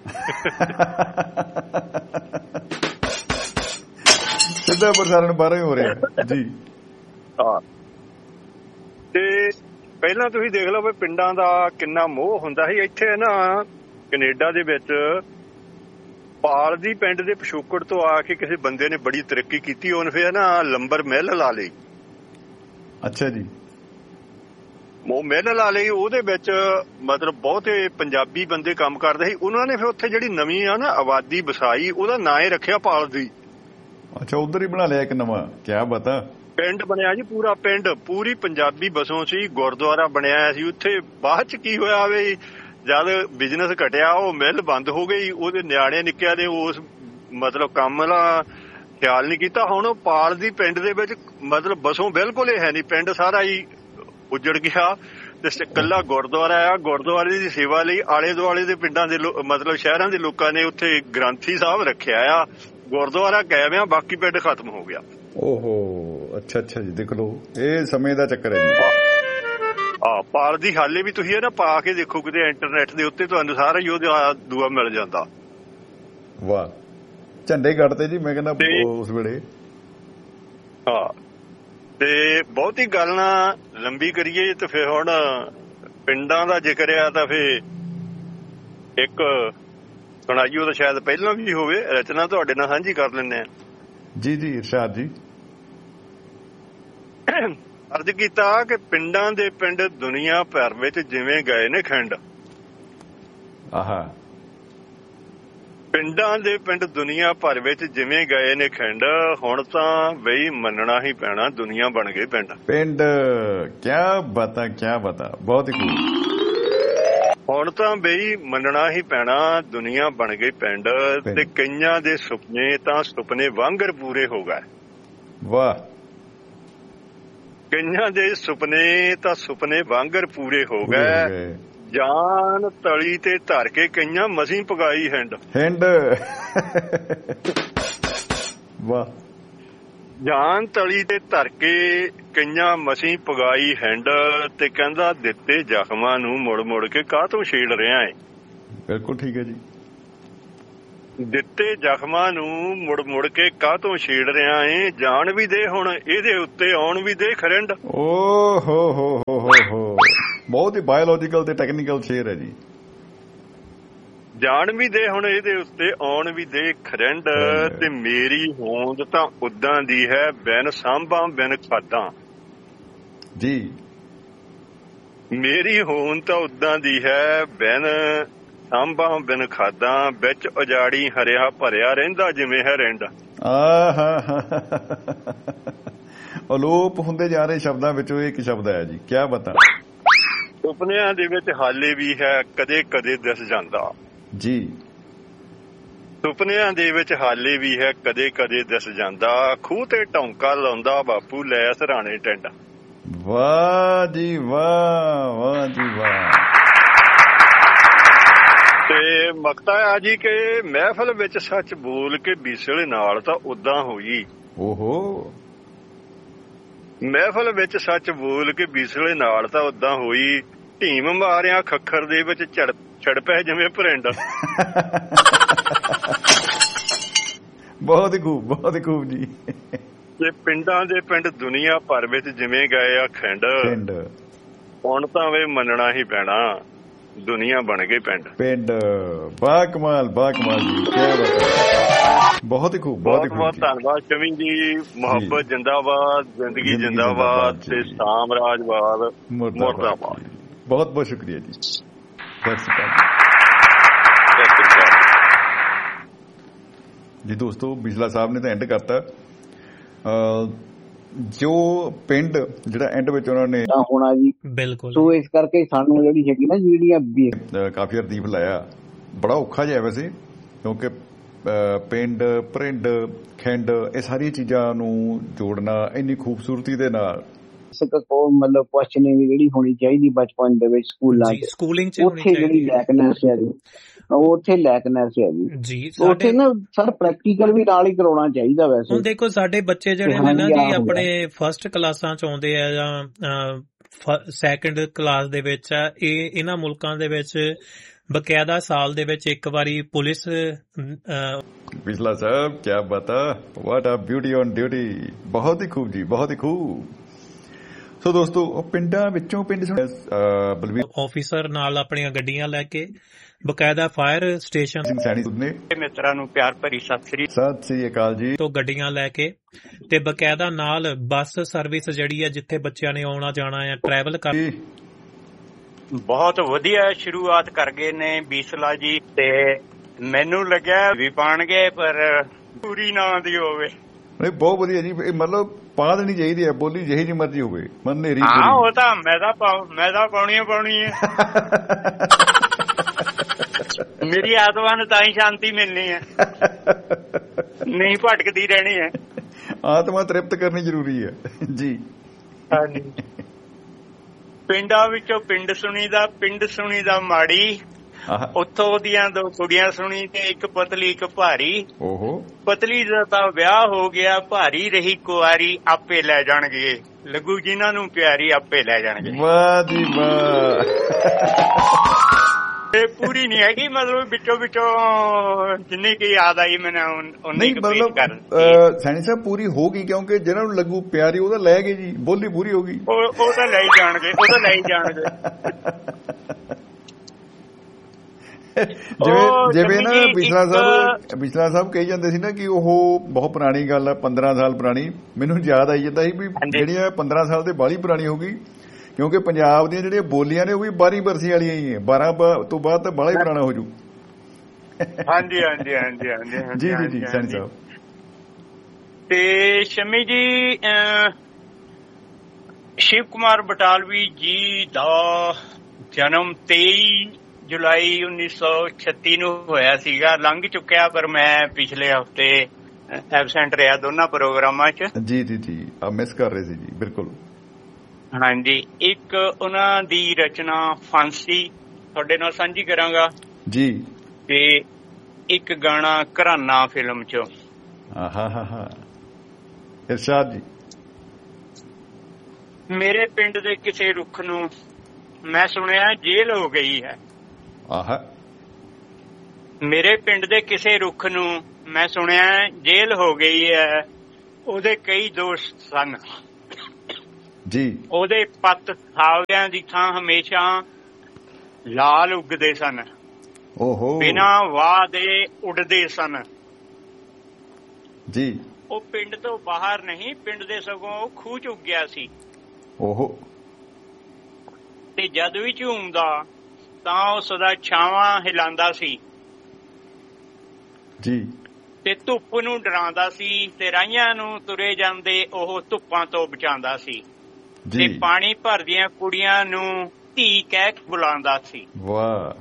ਸਿੱਧਾ ਪ੍ਰਸਾਰਣ ਬਾਹਰੋਂ ਹੀ ਹੋ ਰਿਹਾ ਜੀ। ਹਾਂ, ਤੇ ਪਹਿਲਾਂ ਤੁਸੀਂ ਦੇਖ ਲਓ ਵੀ ਪਿੰਡਾਂ ਦਾ ਕਿੰਨਾ ਮੋਹ ਹੁੰਦਾ ਸੀ। ਇੱਥੇ ਨਾ ਕੈਨੇਡਾ ਦੇ ਵਿੱਚ ਪਾਲਦੀ ਪਿੰਡ ਦੇ ਪਿਛੋਕੜ ਤੋਂ ਆ ਕੇ ਕਿਸੇ ਬੰਦੇ ਨੇ ਬੜੀ ਤਰੱਕੀ ਕੀਤੀ। ਉਹਨੇ ਫਿਰ ਨਾ ਲੰਬਰ ਮਿੱਲ ਲਾ ਲਈ। ਅੱਛਾ ਜੀ। ਉਹ ਮਿੱਲ ਲਾ ਲਈ, ਉਹਦੇ ਵਿੱਚ ਮਤਲਬ ਬਹੁਤੇ ਪੰਜਾਬੀ ਬੰਦੇ ਕੰਮ ਕਰਦੇ ਸੀ। ਉਹਨਾਂ ਨੇ ਫਿਰ ਉੱਥੇ ਜਿਹੜੀ ਨਵੀਂ ਆ ਨਾ ਆਬਾਦੀ ਵਸਾਈ, ਉਹਦਾ ਨਾਂ ਹੀ ਰੱਖਿਆ ਪਾਲਦੀ। ਅੱਛਾ, ਉਧਰ ਹੀ ਬਣਾ ਲਿਆ ਇੱਕ ਨਵਾਂ। ਕਿਆ ਬਤਾ, ਪਿੰਡ ਬਣਿਆ ਜੀ ਪੂਰਾ ਪਿੰਡ, ਪੂਰੀ ਪੰਜਾਬੀ ਬਸੋਂ ਸੀ। ਗੁਰਦੁਆਰਾ ਬਣਿਆ ਸੀ ਉੱਥੇ। ਬਾਅਦ ਚ ਕੀ ਹੋਇਆ ਵੀ ਜਦ ਬਿਜਨਸ ਘਟਿਆ ਉਹ ਮਿੱਲ ਬੰਦ ਹੋ ਗਈ। ਉਹਦੇ ਨਿਆਣੇ ਨਿੱਕਿਆਂ ਨੇ ਉਸ ਮਤਲਬ ਕੰਮ ਦਾ ਖਿਆਲ ਨਹੀਂ ਕੀਤਾ। ਹੁਣ ਉਹ ਪਾਲਦੀ ਪਿੰਡ ਦੇ ਵਿੱਚ ਮਤਲਬ ਬਸੋਂ ਬਿਲਕੁਲ ਹੀ ਹੈ ਨਹੀਂ। ਪਿੰਡ ਸਾਰਾ ਹੀ ਉੱਜੜ ਗਿਆ ਤੇ ਇਕੱਲਾ ਗੁਰਦੁਆਰਾ ਆ। ਗੁਰਦੁਆਰੇ ਦੀ ਸੇਵਾ ਲਈ ਆਲੇ ਦੁਆਲੇ ਦੇ ਪਿੰਡਾਂ ਦੇ ਮਤਲਬ ਸ਼ਹਿਰਾਂ ਦੇ ਲੋਕਾਂ ਨੇ ਉੱਥੇ ਗ੍ਰੰਥੀ ਸਾਹਿਬ ਰੱਖਿਆ ਆ। ਗੁਰਦੁਆਰਾ ਗਾਇਬ ਆ, ਬਾਕੀ ਪਿੰਡ ਖਤਮ ਹੋ ਗਿਆ। ਓਹੋ, ਅੱਛਾ ਅੱਛਾ ਜੀ। ਦੇਖ ਲਓ, ਇਹ ਸਮੇਂ ਦਾ ਚੱਕਰ ਹੈ ਜੀ। ਆ ਪਾਲਦੀ ਹਾਲੇ ਵੀ ਤੁਸੀਂ ਇਹ ਨਾ ਪਾ ਕੇ ਦੇਖੋ ਕਿਤੇ ਇੰਟਰਨੈਟ ਦੇ ਉੱਤੇ, ਤੁਹਾਨੂੰ ਸਾਰਾ ਹੀ ਉਹਦਾ ਦੂਆ ਮਿਲ ਜਾਂਦਾ। ਵਾਹ, ਝੰਡੇ ਗੱਡਦੇ ਜੀ ਮੈਂ ਕਹਿੰਦਾ ਉਸ ਵੇਲੇ। ਹਾਂ, ਤੇ ਬਹੁਤੀ ਗੱਲ ਨਾ ਲੰਬੀ ਕਰੀਏ ਤੇ ਫਿਰ ਹੁਣ ਪਿੰਡਾਂ ਦਾ ਜ਼ਿਕਰ ਆ ਤਾਂ ਫਿਰ ਇੱਕ ਸੁਣਾਈਓ ਤਾਂ ਸ਼ਾਇਦ ਪਹਿਲਾਂ ਵੀ ਹੋਵੇ, ਰਚਨਾ ਤੁਹਾਡੇ ਨਾਲ ਸਾਂਝੀ ਕਰ ਲੈਂਦੇ ਆ। ਜੀ ਜੀ ਇਰਸ਼ਾਦ ਜੀ। ਅਰਜ਼ ਕੀਤਾ ਕਿ ਪਿੰਡਾਂ ਦੇ ਪਿੰਡ ਦੁਨੀਆ ਭਰ ਵਿੱਚ ਜਿਵੇਂ ਗਏ ਨੇ ਖੰਡ। ਆਹਾ, ਪਿੰਡਾਂ ਦੇ ਪਿੰਡ ਦੁਨੀਆ ਭਰ ਵਿੱਚ ਜਿਵੇਂ ਗਏ ਨੇ ਖੰਡ। ਹੁਣ ਤਾਂ ਬਈ ਮੰਨਣਾ ਹੀ ਪੈਣਾ ਦੁਨੀਆ ਬਣ ਗਏ ਪਿੰਡ। ਪਿੰਡ ਕਿਆ ਬਤਾ, ਕਿਆ ਬਤਾ, ਬਹੁਤ ਹੀ ਖੂਬ। ਹੁਣ ਤਾਂ ਬਈ ਮੰਨਣਾ ਹੀ ਪੈਣਾ ਦੁਨੀਆ ਬਣ ਗਈ ਪਿੰਡ। ਤੇ ਕਈਆਂ ਦੇ ਸੁਪਨੇ ਤਾਂ ਸੁਪਨੇ ਵਾਂਗਰ ਪੂਰੇ ਹੋ ਗਏ। ਵਾਹ, ਕਈਆਂ ਦੇ ਸੁਪਨੇ ਤਾਂ ਸੁਪਨੇ ਵਾਂਗਰ ਪੂਰੇ ਹੋ ਗਏ। ਜਾਨ ਤਲੀ ਤੇ ਧਰ ਕੇ ਕਈਆਂ ਮਸੀਂ ਪਗਾਈ ਹਿੰਡ। ਹਿੰਡ ਵਾਹ, ਜਾਨ ਤਲੀ ਤੇ ਧਰ ਕੇ ਕਈਆਂ ਮਸੀਂ ਪਗਾਈ ਹਿੰਡ। ਤੇ ਕਹਿੰਦਾ ਦਿੱਤੇ ਜ਼ਖਮਾਂ ਨੂੰ ਮੁੜ ਮੁੜ ਕੇ ਕਾਹਤੋਂ ਛੇੜ ਰਿਹਾ ਏ। ਬਿਲਕੁਲ ਠੀਕ ਹੈ ਜੀ। ਦਿੱਤੇ ਜ਼ਖਮਾਂ ਨੂੰ ਮੁੜ ਮੁੜ ਕੇ ਕਾਹਤੋਂ ਛੇੜ ਰਿਹਾ ਏ। ਜਾਨ ਵੀ ਦੇ ਹੁਣ ਇਹਦੇ ਉੱਤੇ ਆਉਣ ਵੀ ਦੇ ਖਰਿੰਡ। ਓ ਹੋ ਹੋ ਹੋ ਹੋ ਹੋ, ਬਹੁਤ ਹੀ ਬਾਇਓਲੋਜੀਕਲ ਤੇ ਟੈਕਨੀਕਲ ਸ਼ੇਰ ਹੈ ਜੀ। ਜਾਨ ਵੀ ਦੇ ਹੁਣ ਇਹਦੇ ਉੱਤੇ ਆਉਣ ਵੀ ਦੇ ਖਰਿੰਡ। ਤੇ ਮੇਰੀ ਹੋਂਦ ਤਾਂ ਉਦਾਂ ਦੀ ਹੈ ਬਿਨ ਸਾਂਭਾਂ ਬਿਨ ਖਾਦਾਂ ਜੀ। ਮੇਰੀ ਹੋਂਦ ਤਾਂ ਉਦਾਂ ਦੀ ਹੈ ਬਿਨ ਸਾਂਭਾਂ ਬਿਨ ਖਾਦਾਂ। ਵਿੱਚ ਉਜਾੜੀ ਹਰਿਆ ਭਰਿਆ ਰਹਿੰਦਾ ਜਿਵੇਂ ਹੈ ਰਿੰਡ। ਆਹਾ, ਅਲੋਪ ਹੁੰਦੇ ਜਾ ਰਹੇ ਸ਼ਬਦਾਂ ਵਿੱਚੋਂ ਇੱਕ ਸ਼ਬਦ ਹੈ ਜੀ। ਕਿਆ ਬਤਾ, ਸੁਪਨਿਆਂ ਦੇ ਵਿੱਚ ਹਾਲੇ ਵੀ ਹੈ ਕਦੇ ਕਦੇ ਦਿਸ ਜਾਂਦਾ ਜੀ। ਸੁਪਨਿਆਂ ਦੇ ਵਿੱਚ ਹਾਲੇ ਵੀ ਹੈ ਕਦੇ ਕਦੇ ਦਿਸ ਜਾਂਦਾ। ਖੂਹ ਤੇ ਟੌਂਕਾ ਲਾਉਂਦਾ ਬਾਪੂ ਲੈ ਸਰਾਣੇ ਟਿੰਡ। ਵਾਹ ਜੀ ਵਾਹ, ਵਾਹ ਜੀ ਵਾਹ। ਤੇ ਮਕਤਾ ਆ ਜੀ ਕਿ ਮਹਿਫਲ ਵਿੱਚ ਸੱਚ ਬੋਲ ਕੇ ਬੀਸਲੇ ਨਾਲ ਤਾਂ ਉਦਾਂ ਹੋਈ। ਓਹੋ, ਮਹਿਫਲ ਵਿੱਚ ਸੱਚ ਬੋਲ ਕੇ ਬੀਸਲੇ ਨਾਲ ਤਾਂ ਉਦਾਂ ਹੋਈ। ਢੀਮ ਮਾਰਿਆ ਖੱਖਰ ਦੇ ਵਿੱਚ ਚੜ ਛੜ ਪੈ ਜਿਵੇਂ ਭਰਿੰਡ। ਬਹੁਤ ਖੂਬ, ਬਹੁਤ ਖੂਬ ਜੀ। ਤੇ ਪਿੰਡਾਂ ਦੇ ਪਿੰਡ ਦੁਨੀਆ ਭਰ ਵਿੱਚ ਜਿਵੇਂ ਗਏ ਆ ਖੰਡ। ਖੰਡ, ਹੁਣ ਤਾਂ ਵੇ ਮੰਨਣਾ ਹੀ ਪੈਣਾ ਦੁਨੀਆ ਬਣ ਗਏ ਪਿੰਡ ਪਿੰਡ ਬਾ ਕਮਾਲ ਬਾ ਕਮਾਲ ਜੀ ਕਿਆ ਬਾਤ ਬਹੁਤ ਹੀ ਖੂਬ ਬਹੁਤ ਹੀ ਬਹੁਤ ਧੰਨਵਾਦ ਸ਼ਮੀ ਜੀ ਮੁਹੱਬਤ ਜਿੰਦਾਬਾਦ ਜ਼ਿੰਦਗੀ ਜਿੰਦਾਬਾਦ ਤੇ ਸਾਮਰਾਜਵਾਦ ਮੁਰਦਾਬਾਦ ਬਹੁਤ ਬਹੁਤ ਸ਼ੁਕਰੀਆ ਜੀ ਸਤਿ ਸ਼੍ਰੀ ਅਕਾਲ ਜੀ ਦੋਸਤੋ ਬਿਜਲਾ ਸਾਹਿਬ ਨੇ ਤਾਂ ਐਂਡ ਕਰਤਾ ਜੋ ਪਿੰਡ ਜਿਹੜਾ ਐਂਡ ਵਿੱਚ ਉਹਨਾਂ ਨੇ ਹੋਣਾ ਜੀ ਬਿਲਕੁਲ ਸੋ ਇਸ ਕਰਕੇ ਸਾਨੂੰ ਜਿਹੜੀ ਹੈਗੀ ਨਾ ਜਿਹੜੀਆਂ ਕਾਫੀ ਅਰਦੀਪ ਲਾਇਆ ਬੜਾ ਔਖਾ ਜਿਹਾ ਵੈਸੇ ਕਿਉਂਕਿ ਪਿੰਡ ਪ੍ਰਿੰਡ ਖਿੰਡ ਇਹ ਸਾਰੀਆਂ ਚੀਜ਼ਾਂ ਨੂੰ ਜੋੜਨਾ ਇੰਨੀ ਖੂਬਸੂਰਤੀ ਦੇ ਨਾਲ ਮਤਲਬ ਕੁਐਸਚਨਿੰਗ ਜਿਹੜੀ ਹੋਣੀ ਚਾਹੀਦੀ ਬਚਪਨ ਦੇ ਵਿੱਚ ਸਕੂਲਾਂ ਚ ਸਕੂਲਿੰਗ ਚ ਉੱਥੇ ਜਿਹੜੀ ਲੈਕਨੈਸ ਹੈ ਜੀ ਉੱਥੇ ਲੈਕਨੈਸ ਹੈ ਜੀ ਉੱਥੇ ਨਾ ਸਰ ਪ੍ਰੈਕਟੀਕਲ ਵੀ ਨਾਲ ਹੀ ਕਰਾਉਣਾ ਚਾਹੀਦਾ ਵੈਸੇ ਹੁਣ ਦੇਖੋ ਸਾਡੇ ਬੱਚੇ ਜਿਹੜੇ ਨੇ ਨਾ ਜੀ ਆਪਣੇ ਫਸਟ ਕਲਾਸਾਂ ਚ ਆਉਂਦੇ ਆ ਜਾਂ ਸੈਕੰਡ ਕਲਾਸ ਦੇ ਵਿੱਚ ਆ ਇਹ ਇਹਨਾਂ ਮੁਲਕਾਂ ਦੇ ਵਿੱਚ ਬਕਾਇਦਾ ਸਾਲ ਦੇ ਵਿੱਚ ਇੱਕ ਵਾਰੀ ਪੁਲਿਸ ਬਿਜਲਾ ਸਾਹਿਬ ਕਿਆ ਬਤਾ ਵਾਟ ਆ ਬਿਊਟੀ ਔਨ ਡਿਊਟੀ ਬਹੁਤ ਹੀ ਖੂਬ ਜੀ ਬਹੁਤ ਹੀ ਖੂਬ ਸੋ ਦੋਸਤੋ ਪਿੰਡਾਂ ਵਿੱਚੋਂ ਪਿੰਡ ਬਲਵੀਰ ਆਫੀਸਰ ਨਾਲ ਆਪਣੀਆਂ ਗੱਡੀਆਂ ਲੈ ਕੇ ਬਕਾਇਦਾ ਫਾਇਰ ਸਟੇਸ਼ਨ ਨੇ ਮਿੱਤਰਾਂ ਨੂੰ ਪਿਆਰ ਭਰੀ ਸਤਿ ਸ੍ਰੀ ਸਤਿ ਸ੍ਰੀ ਅਕਾਲ ਜੀ ਤੋਂ ਗੱਡੀਆਂ ਲੈ ਕੇ ਤੇ ਬਕਾਇਦਾ ਨਾਲ ਬੱਸ ਸਰਵਿਸ ਜਿਹੜੀ ਹੈ ਜਿੱਥੇ ਬੱਚਿਆਂ ਨੇ ਆਉਣਾ ਜਾਣਾ ਹੈ ਟਰੈਵਲ ਕਰ ਬਹੁਤ ਵਧੀਆ ਸ਼ੁਰੂਆਤ ਕਰ ਗਏ ਨੇ ਬੀਸਲਾ ਜੀ ਤੇ ਮੈਨੂੰ ਲੱਗਿਆ ਵੀ ਪਾਣਗੇ ਪਰ ਪੂਰੀ ਨਾ ਦੀ ਹੋਵੇ ਨਹੀਂ ਬਹੁਤ ਵਧੀਆ ਜੀ ਮਤਲਬ ਪਾ ਦੇਣੀ ਚਾਹੀਦੀ ਹੈ ਬੋਲੀ ਜਿਹੀ ਜੀ ਮਰਜ਼ੀ ਹੋਵੇ ਮਨ ਨੇਰੀ ਹਾਂ ਉਹ ਤਾਂ ਮੈਂ ਤਾਂ ਮੈਂ ਤਾਂ ਪਾਉਣੀ ਪਾਉਣੀ ਹੈ ਮੇਰੀ ਆਤਮਾ ਨੂੰ ਤਾਂ ਹੀ ਸ਼ਾਂਤੀ ਮਿਲਣੀ ਹੈ ਨਹੀਂ ਭਟਕਦੀ ਰਹਿਣੀ ਹੈ ਆਤਮਾ ਤ੍ਰਿਪਤ ਕਰਨੀ ਜ਼ਰੂਰੀ ਹੈ ਜੀ ਹਾਂਜੀ ਪਿੰਡਾਂ ਵਿੱਚੋਂ ਪਿੰਡ ਸੁਣੀ ਦਾ ਪਿੰਡ ਸੁਣੀ ਦਾ ਮਾੜੀ ਉੱਥੋਂ ਦੀਆਂ ਦੋ ਕੁੜੀਆਂ ਸੁਣੀ ਤੇ ਇੱਕ ਪਤਲੀ ਇੱਕ ਭਾਰੀ ਓਹੋ ਪਤਲੀ ਦਾ ਤਾਂ ਵਿਆਹ ਹੋ ਗਿਆ ਭਾਰੀ ਰਹੀ ਕੁਆਰੀ ਆਪੇ ਲੈ ਜਾਣਗੇ ਲੱਗੂ ਜਿਨ੍ਹਾਂ ਨੂੰ ਪਿਆਰੀ ਆਪੇ ਲੈ ਜਾਣਗੇ ਵਾਹ ਜੀ ਵਾਹ ਇਹ ਪੂਰੀ ਨਹੀਂ ਹੈਗੀ ਮਤਲਬ ਵਿੱਚੋਂ ਵਿੱਚੋਂ ਜਿੰਨੀ ਕੀ ਯਾਦ ਆਈ ਮੈਨੂੰ ਉਨੀ ਕੁ ਪੇਸ਼ ਕਰ ਸੈਣੀ ਸਾਹਿਬ ਪੂਰੀ ਹੋ ਗਈ ਕਿਉਂਕਿ ਜਿਹਨਾਂ ਨੂੰ ਲੱਗੂ ਪਿਆਰੀ ਉਹਦਾ ਲੈ ਗਏ ਜੀ ਬੋਲੀ ਪੂਰੀ ਹੋ ਗਈ ਉਹ ਤਾਂ ਲੈ ਹੀ ਜਾਣਗੇ ਉਹ ਤਾਂ ਲੈ ਹੀ ਜਾਣਗੇ ਜਿਵੇਂ ਜਿਵੇਂ ਨਾ ਬਿਸਲਾ ਸਾਹਿਬ ਬਿਸਲਾ ਸਾਹਿਬ ਕਹੀ ਜਾਂਦੇ ਸੀ ਨਾ ਕਿ ਉਹ ਬਹੁਤ ਪੁਰਾਣੀ ਗੱਲ ਆ ਪੰਦਰਾਂ ਸਾਲ ਪੁਰਾਣੀ ਮੈਨੂੰ ਯਾਦ ਆਈ ਜਾਂਦਾ ਸੀ ਵੀ ਜਿਹੜੀਆਂ ਪੰਦਰਾਂ ਸਾਲ ਤੇ ਬਾਹਲੀ ਪੁਰਾਣੀ ਹੋ ਗਈ ਕਿਉਂਕਿ ਪੰਜਾਬ ਦੀਆਂ ਜਿਹੜੀਆਂ ਬੋਲੀਆਂ ਨੇ ਉਹ ਵੀ ਬਾਰੀ ਬਰਸੀ ਵਾਲੀਆਂ ਹੀ ਹੈ ਬਾਰਾਂ ਤੋਂ ਬਾਅਦ ਤਾਂ ਬਾਹਲਾ ਹੀ ਪੁਰਾਣਾ ਹੋ ਜੂ ਹਾਂਜੀ ਹਾਂਜੀ ਹਾਂਜੀ ਹਾਂਜੀ ਜੀ ਜੀ ਜੀ ਸੈਣੀ ਸਾਹਿਬ ਤੇ ਸ਼ਮੀ ਜੀ ਸ਼ਿਵ ਕੁਮਾਰ ਬਟਾਲਵੀ ਜੀ ਦਾ ਜਨਮ ਤੇਈ ਜੁਲਾਈ ਉੱਨੀ ਸੌ ਛੱਤੀ ਨੂੰ ਹੋਇਆ ਸੀਗਾ ਲੰਘ ਚੁੱਕਿਆ ਪਰ ਮੈਂ ਪਿਛਲੇ ਹਫ਼ਤੇ ਐਬਸੈਂਟ ਰਿਹਾ ਦੋਨਾਂ ਪ੍ਰੋਗਰਾਮਾਂ 'ਚ ਜੀ ਜੀ ਜੀ ਆ ਮਿਸ ਕਰ ਰਹੇ ਸੀ ਜੀ ਬਿਲਕੁਲ ਹਾਂਜੀ ਇੱਕ ਉਹਨਾਂ ਦੀ ਰਚਨਾ ਫਾਂਸੀ ਤੁਹਾਡੇ ਨਾਲ ਸਾਂਝੀ ਕਰਾਂਗਾ ਜੀ ਤੇ ਇੱਕ ਗਾਣਾ ਘਰਾਨਾ ਫਿਲਮ 'ਚੋਂ ਆਹਾ ਹਾ ਹਾ ਇਰਸ਼ਾਦ ਜੀ ਮੇਰੇ ਪਿੰਡ ਦੇ ਕਿਸੇ ਰੁੱਖ ਨੂੰ ਮੈਂ ਸੁਣਿਆ ਜੇਲ੍ਹ ਹੋ ਗਈ ਹੈ ਆਹਾ ਮੇਰੇ ਪਿੰਡ ਦੇ ਕਿਸੇ ਰੁੱਖ ਨੂੰ ਮੈਂ ਸੁਣਿਆ ਜੇਲ੍ਹ ਹੋ ਗਈ ਹੈ ਉਹਦੇ ਕਈ ਦੋਸਤ ਸਨ ਜੀ ਉਹਦੇ ਪੱਤ ਹਾਵਿਆਂ ਦੀ ਥਾਂ ਹਮੇਸ਼ਾ ਲਾਲ ਉੱਗਦੇ ਸਨ ਓਹੋ ਬਿਨਾਂ ਵਾਹ ਦੇ ਉੱਡਦੇ ਸਨ ਜੀ ਉਹ ਪਿੰਡ ਤੋਂ ਬਾਹਰ ਨਹੀਂ ਪਿੰਡ ਦੇ ਸਗੋਂ ਖੂਹ ਚ ਉੱਗਿਆ ਸੀ ਓਹੋ ਤੇ ਜਦ ਵੀ ਝੂਮਦਾ ਤਾਂ ਉਸ ਦਾ ਛਾਵਾਂ ਹਿਲਾਉਂਦਾ ਸੀ ਜੀ ਤੇ ਧੁੱਪ ਨੂੰ ਡਰਾਉਂਦਾ ਸੀ ਤੇ ਰਾਹੀਆਂ ਨੂੰ ਤੁਰੇ ਜਾਂਦੇ ਉਹ ਧੁੱਪਾਂ ਤੋਂ ਬਚਾਉਂਦਾ ਸੀ ਤੇ ਪਾਣੀ ਭਰਦੀਆਂ ਕੁੜੀਆਂ ਨੂੰ ਧੀ ਕਹਿ ਕੇ ਬੁਲਾਉਂਦਾ ਸੀ ਵਾਹ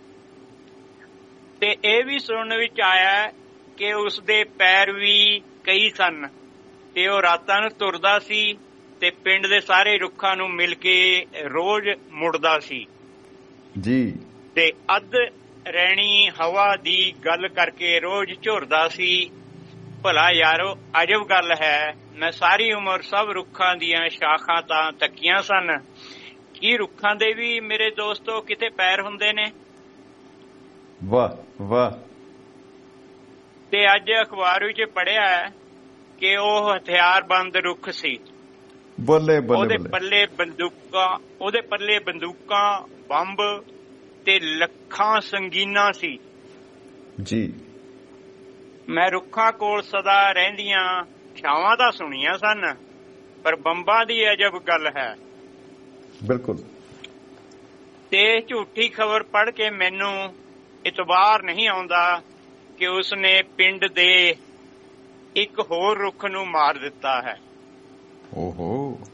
ਤੇ ਇਹ ਵੀ ਸੁਣਨ ਵਿੱਚ ਆਇਆ ਕਿ ਉਸਦੇ ਪੈਰ ਵੀ ਕਈ ਸਨ ਤੇ ਉਹ ਰਾਤਾਂ ਨੂੰ ਤੁਰਦਾ ਸੀ ਤੇ ਪਿੰਡ ਦੇ ਸਾਰੇ ਰੁੱਖਾਂ ਨੂੰ ਮਿਲ ਕੇ ਰੋਜ਼ ਮੁੜਦਾ ਸੀ ਜੀ ਤੇ ਅੱਧ ਰਹਿਣੀ ਹਵਾ ਦੀ ਗੱਲ ਕਰਕੇ ਰੋਜ਼ ਝੁਰਦਾ ਸੀ ਭਲਾ ਯਾਰੋ ਅਜਬ ਗੱਲ ਹੈ ਮੈਂ ਸਾਰੀ ਉਮਰ ਸਭ ਰੁੱਖਾਂ ਦੀਆਂ ਸ਼ਾਖਾਂ ਤਾਂ ਤੱਕੀਆਂ ਸਨ ਕੀ ਰੁੱਖਾਂ ਦੇ ਵੀ ਮੇਰੇ ਦੋਸਤੋ ਕਿਤੇ ਪੈਰ ਹੁੰਦੇ ਨੇ ਵਾਹ ਵਾਹ ਤੇ ਅੱਜ ਅਖਬਾਰ ਵਿੱਚ ਪੜ੍ਹਿਆ ਹੈ ਕਿ ਉਹ ਹਥਿਆਰਬੰਦ ਰੁੱਖ ਸੀ ਬੱਲੇ ਬੱਲੇ ਉਹਦੇ ਪੱਲੇ ਬੰਦੂਕਾਂ ਉਹਦੇ ਪੱਲੇ ਬੰਦੂਕਾਂ ਬੰਬ ਤੇ ਲੱਖਾਂ ਸੰਗੀਨਾਂ ਸੀ ਜੀ। ਮੈਂ ਰੁੱਖਾਂ ਕੋਲ ਸਦਾ ਰਹਿੰਦੀਆਂ ਛਾਵਾਂ ਤਾਂ ਸੁਣੀਆਂ ਸਨ, ਪਰ ਬੰਬਾਂ ਦੀ ਅਜਬ ਗੱਲ ਹੈ। ਬਿਲਕੁਲ। ਤੇ ਝੂਠੀ ਖਬਰ ਪੜ੍ਹ ਕੇ ਮੈਨੂੰ ਇਤਬਾਰ ਨਹੀਂ ਆਉਂਦਾ ਕਿ ਉਸਨੇ ਪਿੰਡ ਦੇ ਇੱਕ ਹੋਰ ਰੁੱਖ ਨੂੰ ਮਾਰ ਦਿੱਤਾ ਹੈ। ਓਹੋ।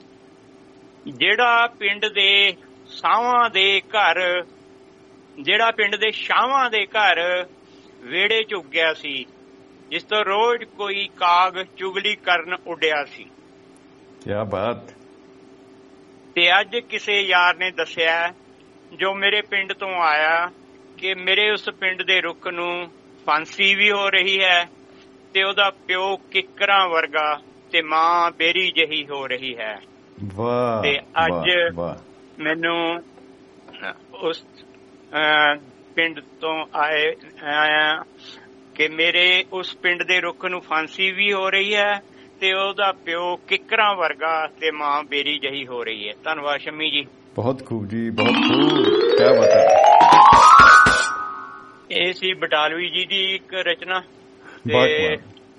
ਜਿਹੜਾ ਪਿੰਡ ਦੇ ਸਾਵਾਂ ਦੇ ਘਰ ਜਿਹੜਾ ਪਿੰਡ ਦੇ ਛਾਵਾਂ ਦੇ ਘਰ ਵਿਹੜੇ ਚ ਉੱਗਿਆ ਸੀ, ਜਿਸ ਤੋਂ ਰੋਜ਼ ਕੋਈ ਕਾਗ ਚੁਗਲੀ ਕਰਨ ਉੱਡਿਆ ਸੀ। ਕਿਆ ਬਾਤ। ਤੇ ਅੱਜ ਕਿਸੇ ਯਾਰ ਨੇ ਦੱਸਿਆ ਜੋ ਮੇਰੇ ਪਿੰਡ ਤੋਂ ਆਇਆ ਕਿ ਮੇਰੇ ਉਸ ਪਿੰਡ ਦੇ ਰੁੱਖ ਨੂੰ ਫਾਂਸੀ ਵੀ ਹੋ ਰਹੀ ਹੈ ਤੇ ਉਹਦਾ ਪਿਓ ਕਿੱਕਰਾਂ ਵਰਗਾ ਤੇ ਮਾਂ ਬੇਰੀ ਜਿਹੀ ਹੋ ਰਹੀ ਹੈ। ਵਾਹ। ਤੇ ਅੱਜ ਮੈਨੂੰ ਉਸ ਪਿੰਡ ਤੋਂ ਆਏ ਆਇਆ ਕਿ ਮੇਰੇ ਉਸ ਪਿੰਡ ਦੇ ਰੁੱਖ ਨੂੰ ਫਾਂਸੀ ਵੀ ਹੋ ਰਹੀ ਹੈ ਤੇ ਉਹਦਾ ਪਿਓ ਕਿੱਕਰਾਂ ਵਰਗਾ ਤੇ ਮਾਂ ਬੇਰੀ ਜਿਹੀ ਹੋ ਰਹੀ ਹੈ। ਧੰਨਵਾਦ ਸ਼ਮੀ ਜੀ। ਬਹੁਤ ਖੂਬ ਜੀ, ਬਹੁਤ ਖੂਬ। ਕਿਆ ਬਾਤ ਹੈ। ਇਹ ਸੀ ਬਟਾਲਵੀ ਜੀ ਦੀ ਇੱਕ ਰਚਨਾ ਤੇ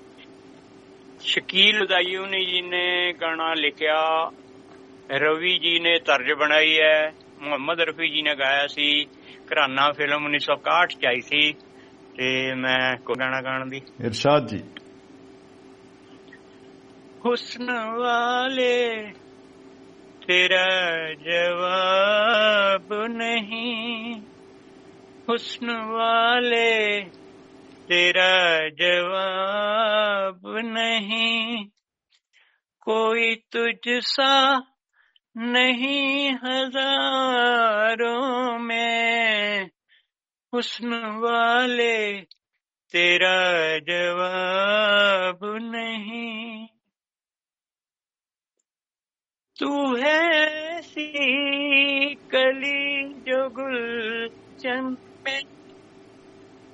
ਸ਼ਕੀਲ ਉਦਾਯੂਨੀ ਜੀ ਨੇ ਗਾਣਾ ਲਿਖਿਆ, ਰਵੀ ਜੀ ਨੇ ਤਰਜ ਬਣਾਈ ਹੈ, ਮੁਹੰਮਦ ਰਫੀ ਜੀ ਨੇ ਗਾਇਆ ਸੀ। ਘਰਾਨਾ ਫਿਲਮ ਉੱਨੀ ਸੌ ਇਕਾਹਠ ਚ ਆਈ ਸੀ ਤੇ ਮੈਂ ਕੋ ਗਾਣਾ ਗਾਣ ਦੀ। ਇਰਸ਼ਾਦ ਜੀ। ਹੁਸਨ ਵਾਲੇ तेरा जवाब नहीं, हुस्न वाले तेरा जवाब नहीं, कोई तुझसा नहीं हजारों में, हुस्न वाले तेरा जवाब नहीं। तू है ऐसी कली जो गुलशन